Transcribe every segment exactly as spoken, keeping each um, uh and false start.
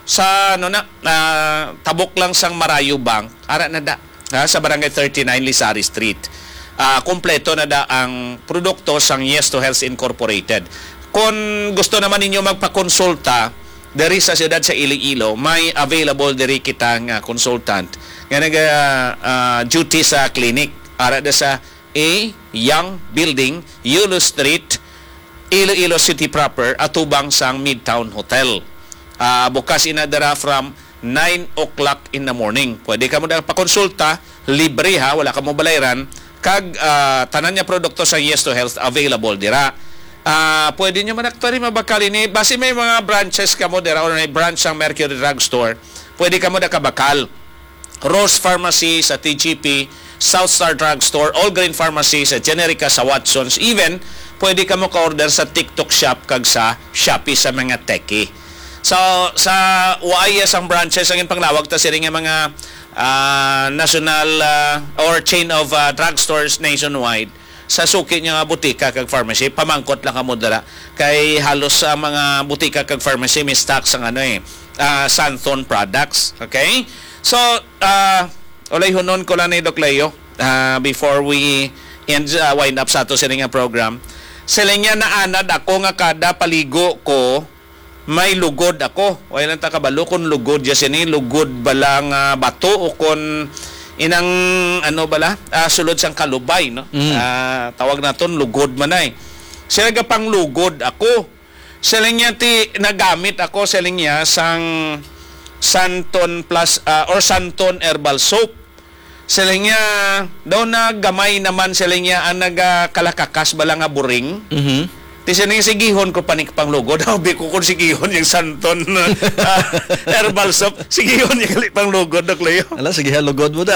sa ano na uh, tabok lang sang Marayo Bank ara na da ha, sa barangay thirty-nine Lisari Street. Uh, kompleto na da ang produkto sang Yes to Health Incorporated. Kung gusto naman ninyo magpakonsulta diri sa siyudad sa Iloilo, may available diri kitang uh, consultant nga naga uh, duty sa clinic ara da sa A Young Building, Yulo Street, Iloilo City proper, atubang sang Midtown Hotel. Uh, bukas inadara from nine o'clock in the morning. Pwede ka mo na pakonsulta, libre ha, wala ka mo balayran, kag uh, tanan niya produkto sa Yes to Health available dira. Uh, pwede nyo man actually mabakal ini, basi may mga branches ka mo dira or may branch ang Mercury Drug Store, pwede ka mo na kabakal. Rose Pharmacy sa T G P, South Star Drug Store, All Green Pharmacy sa Generica sa Watsons, even pwede ka mo ka-order sa TikTok Shop kag sa Shopee sa mga teki. So, sa U I S ang branches ang panglawag ta sila nga mga uh, national uh, or chain of uh, drugstores nationwide sa suki nga butika kag pharmacy. Pamangkot lang kamo dala kay halos sa uh, mga butika kag pharmacy may stock sang ano eh uh, Santhon products. Okay? So, uh, ulay hunon ko lang ni Doc Leo uh, before we end uh, wind up sa ato sila nga program. Sila nga naanad ako nga kada paligo ko may lugod ako. Wala lang ta kabalo kung lugod ya sini, lugod balang uh, bato o kung inang ano bala, uh, sulod sang kalubay, no? Mm. Uh, tawag naton lugod man ay. Sila ga pang lugod ako. Sila niya ti nagamit ako sila niya sang Santon plus uh, or Santon herbal soap. Sila niya daw na gamay naman sila niya ang nagakalakakas balang nga buring. Mhm. Kasi nang sigihon ko panik pang lugod. Habi ko kung sigihon yung Santon uh, herbal soap. Sigihon yung kalit pang lugod, Doc Leo. Ala, sigihan lugod mo na.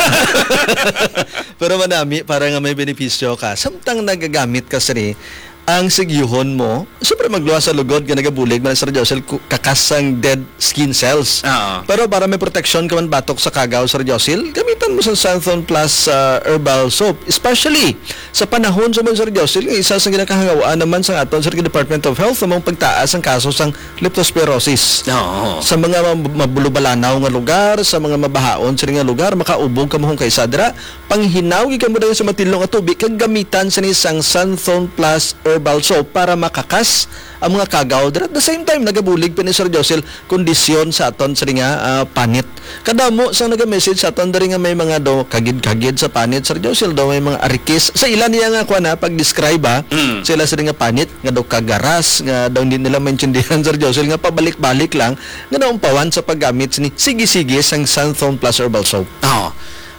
Pero manami, para nga may benepisyo ka. Samtang nagagamit ka sini, ang sigihon mo, siyempre magluwa sa lugod, ka nagabulig, man Sir Josel, kakasang dead skin cells. Uh-huh. Pero para may protection ka man batok sa kagaw, Sir Josel, gamitan mo sa Santhon Plus uh, herbal soap. Especially, sa panahon sa man Sir Josel, isa sa ginakahangawaan naman sa aton sa Department of Health namang pagtaas ang kaso sang leptospirosis. Uh-huh. Sa mga mabulubalanaw nga lugar, sa mga mabahaon sa nga lugar, makaubog ka mohong kay sadra, panghinaw, ka mo sa matilong at tubig, kag gamitan sa isang Santhon Plus herbal soap para makakas ang mga kagaw. At the same time, nagabulig pa ni Sir Josel kondisyon sa aton sa nga uh, panit. Kadamo sa naga-message sa aton dari nga may mga do kagid-kagid sa panit, Sir Josel, daw may mga arikis. Sa ilan niya nga kuha na pag-describe ha, mm. sila sa nga panit, nga daw kagaras, nga daw hindi nila maintindihan, Sir Josel, nga pabalik-balik lang, nga daw umpawan sa paggamit ni sige-sige sang Santhon Plus herbal soap. Oo. Oh.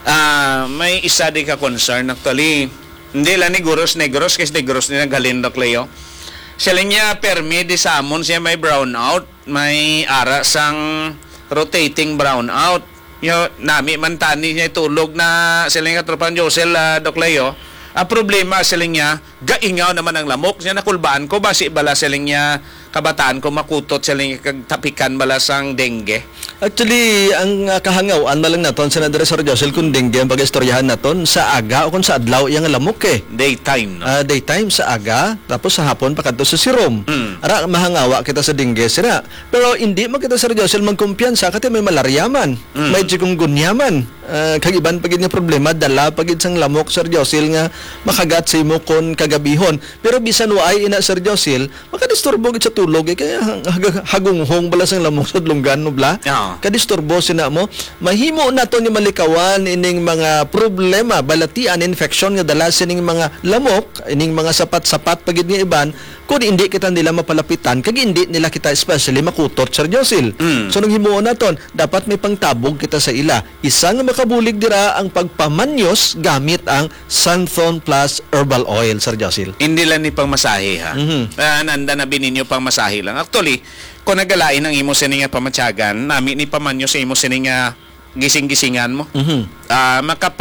Uh, may isa di ka concern actually. Hindi lang ni Guros Negros kasi Negros ni naghalin, Doc Leo. Sila niya permi di sa amon siya may brownout, may ara sang rotating brownout. Yo nami man tani niya tulog na sila nga tropan Josel, uh, Doc Leo. Ang problema sila niya gaingaw naman ang lamok. Siya nakulbaan ko basi bala sila niya kabataan ko makutot sila niya kagtapikan bala sang dengue. Actually, ang uh, kahangawaan na lang naton sa nadre Sir Josel kung dengue ang pag-istoryahan naton sa aga o kung sa adlaw yung lamok eh. Daytime, no? Uh, daytime sa aga, tapos sa hapon pakadto sa sirom. Mm. Ara, mahangawa kita sa dengue sira. Pero hindi man kita Sir Josel magkumpiyansa kasi may malaria man, mm. may chikungunya man. Uh, kagiban pagid nga problema, dala pagid sang lamok Sir Josel nga makagat sa imo kon kagabihon. Pero bisan waay ina Sir Josel, makadisturbo gid sa tulog eh, kaya hagunghong bala sang lamok sa lunggan no bla. Yeah. Kadisturbo sina mo, mahimo nato ni malikawan ining mga problema balatian infection nga dala sining mga lamok, ining mga sapat-sapat pagid nga iban kung hindi kita nila mapalapitan kag hindi nila kita especially makutot Sir Josel. Mm. So nung himuon naton, dapat may pangtabog kita sa ila. Isa nga makabulig dira ang pagpamanyos gamit ang Santhon Plus herbal oil, Sir Josel. Hindi lang ni pangmasahe ha. Mm-hmm. Uh, nanda na bininyo pangmasahe lang. Actually, kung nagalain ang imo sininga pamatyagan, nami ni pamanyo sa imo sininga gising-gisingan mo. Mm-hmm. Uh,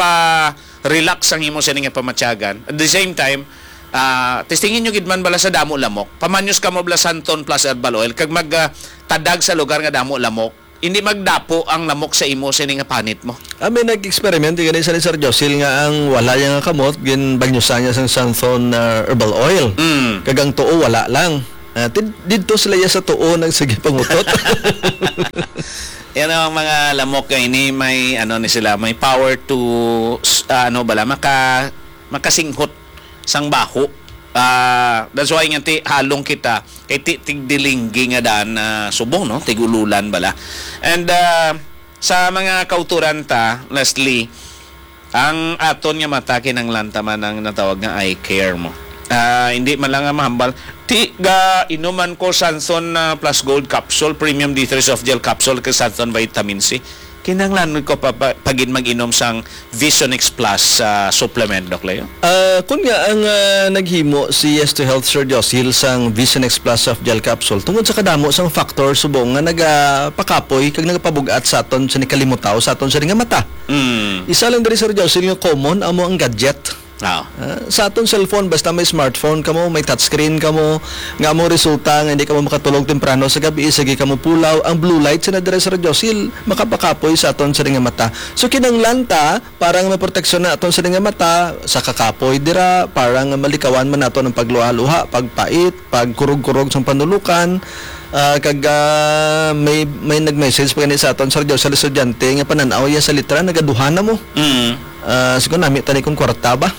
makapa-relax ang imo sininga pamatyagan. At the same time, Uh, testingin nyo gidman bala sa damo lamok. Pamanyos ka mo bala Santhon Plus herbal oil. Kag magtadag uh, sa lugar nga damo lamok, hindi magdapo ang lamok sa imo sini nga panit mo. Ah, may nag-experiment gani sa Sir Josel nga ang wala yang kamot gin bagnyusan niya sang Santhon uh, herbal oil. Mm. Kag ang tuo wala lang. Uh, dito sila ya sa tuo nagsige pangutot. Yan ang mga lamok kay ini may ano ni sila, may power to s- ah, ano bala maka makasinghot sang baho. Ah, that's why nga ti halong kita kay ti tigdilinggi nga daan na subong no, tigululan bala. And ah, sa mga kauturan ta, Leslie, ang aton nga mata kinanglantaman ang natawag nga eye care mo. Ah, hindi man lang nga mahambal. Ti ga inuman ko Sanson na Plus Gold Capsule, Premium D three Soft Gel Capsule kay Sanson Vitamin C. Kinanglan ko pa, pa pagin mag-inom sang Vision X Plus sa supplement, Doc Leo. Ah, kun nga ang ah, naghimo si Yes to Health Sir Josil sang Vision X Plus of Gel Capsule tungod sa kadamo sang factor subong nga nagapakapoy kag nagapabugat sa aton sa nikalimutaw sa aton sa nga mata. Mm. Isa lang diri Sir Josil nga common amo ang gadget. Ah. Ah, sa aton cellphone basta may smartphone kamo, may touchscreen kamo, nga mo resulta nga hindi ka mo makatulog temprano sa gabi, sige kamo pulaw, ang blue light sa nadire sa radyosil makapakapoy sa aton sa nga mata. So kinanglan ta para nga maproteksyon na aton sa nga mata sa kakapoy dira, para nga malikawan man nato ng pagluha-luha, pagpait, pagkurog-kurog sa panulukan. Ah, kag ah, may may nag-message pa kanina sa aton sa radyosil estudyante nga pananaw ya sa litra nagaduhan na mo. Mm. Ah, siguro nami tani kung kwarta ba?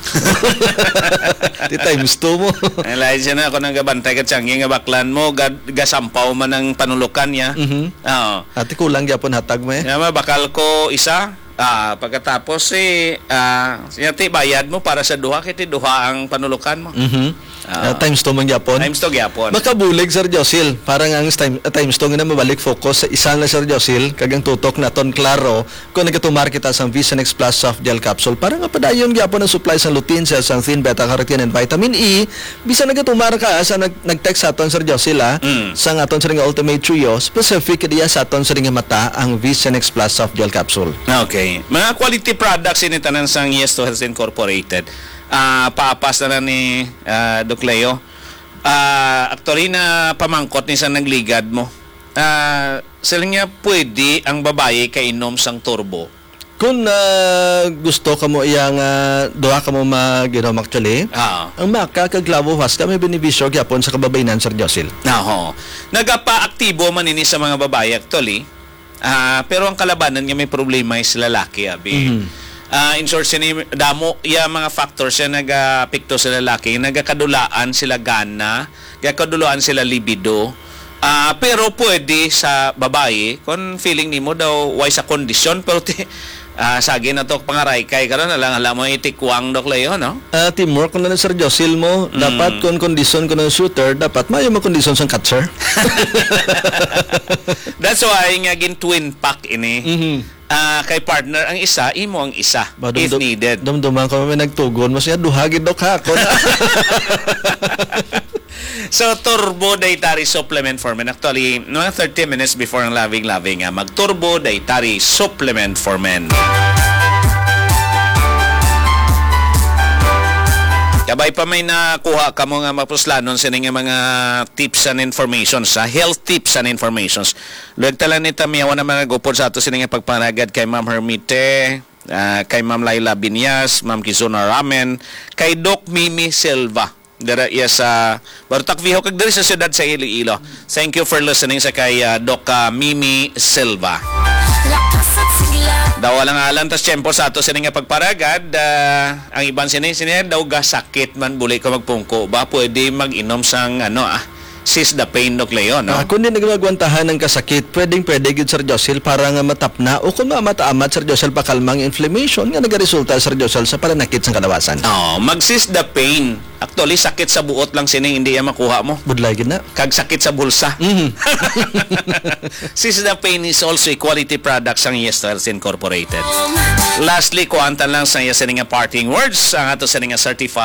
Di times two mo. Ay, lahat siya na ako nang gabantay kat siyang nga baklan mo, gad, gasampaw man ang panulukan niya. Mhm. Oo. Ati kulang gyapon hatag mo eh. Yama, bakal ko isa. Ah, pagkatapos eh, ah, siya ti bayad mo para sa duha, kiti duha ang panulukan mo. Mhm. Ah. Ah, times two man gyapon. Times to gyapon. Makabulig Sir Josil, parang ang time, uh, times two nga na mabalik focus sa isang na Sir Josil, kagang tutok na ton klaro kung nagatumar kita sa Vision X Plus Soft Gel Capsule, para nga padayon gyapon ang supply sa lutein, cells, ang thin, beta-carotene, and vitamin E. Bisa nagatumar ka sa nag, nag-text sa aton Sir Josil ha, Mm. sa aton sa nga Ultimate Trio, specific diya sa aton sa nga mata ang Vision X Plus Soft Gel Capsule. Okay. Mga quality products ini tanan sang Yes to Health Incorporated. Ah, paapas na, na ni ah, Doc Leo. Ah, actually na pamangkot ni sa nagligad mo. Ah, sila nga pwede ang babae kainom sang turbo. Kung ah, gusto ka mo iyang uh, duha ka mo mag-inom actually, Ah. ang maka kag lavo fast kami benepisyo gyapon sa kababayenan Sir Josil. Naho. Nagapa-aktibo man ini sa mga babae actually. Ah, pero ang kalabanan niya may problema is lalaki abi. Mhm. Ah, in short, sini damo ya mga factors siya nagapikto sa lalaki, nagakadulaan sila gana, nagakadulaan sila libido. Ah, pero pwede sa babae kung feeling nimo daw way sa kondisyon, pero ti ah, sagi na to pangaray kay karon na lang alam mo itikwang Doc Leo, no? Uh, teamwork na na Sir Josil mo, dapat kung kondisyon ko ng shooter, dapat mayo mo kondisyon sa catcher. That's why nga gin twin pack ini. Mhm. Ah, kay partner ang isa, imo ang isa if needed. Dumduman ko may nagtugon, mas ya duha gid dok ha. Ko na. So, Turbo Dietary Supplement for Men. Actually, mga thirty minutes before ang loving-loving, ah, mag-Turbo Dietary Supplement for Men. Kabay pa may nakuha ka mo nga mapuslanon sa nga mga tips and informations, sa health tips and informations. Luwag tala ni Tamiyawa na mga gupod sa ato sa nga pagpanagad kay Ma'am Hermite, ah, kay Ma'am Laila Binyas, Ma'am Kizuna Ramen, kay Doc Mimi Silva. Dara iya sa Bartak Viho kag diri sa siyudad sa Iloilo. Thank you for listening sa kay ah, Doc ah, Mimi Silva. Daw walang alam tas tiyempo sa ato sini nga pagparagad, ah, ang iban sini sini daw ga sakit man buli ko magpungko ba pwede mag-inom sang ano ah sis the pain Doc Leo, no? Ah, kung di nagmagwantahan ng kasakit, pwedeng pwede gid Sir Josil para nga matapna o kung mamata-amat Sir Josil pakalmang inflammation nga nagaresulta Sir Josil sa pananakit sa kalawasan. Oh, mag-sis the pain. Actually sakit sa buot lang sini hindi yan makuha mo. Budlay gid na. Kag sakit sa bulsa. Mhm. Sis the pain is also a quality product sang Yes to Health Incorporated. Lastly, kuantan lang sa iya sini nga parting words ang ato sini nga certified